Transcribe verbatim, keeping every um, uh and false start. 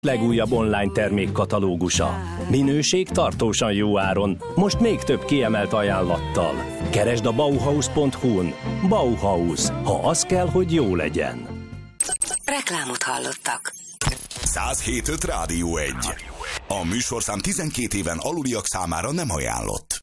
Legújabb online termékkatalógusa. Minőség tartósan jó áron, most még több kiemelt ajánlattal. Keresd a Bauhaus pont hu-n. Bauhaus, ha az kell, hogy jó legyen. Reklámot hallottak. száz hét öt Rádió egy. A műsorszám tizenkét éven aluliak számára nem ajánlott.